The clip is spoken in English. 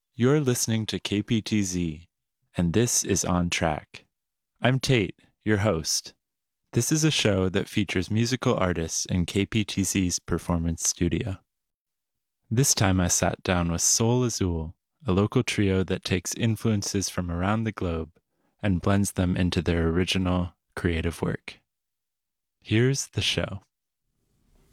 You're listening to KPTZ, and this is On Track. I'm Tate, your host. This is a show that features musical artists in KPTZ's performance studio. This time I sat down with Soul Azul, a local trio that takes influences from around the globe and blends them into their original creative work. Here's the show.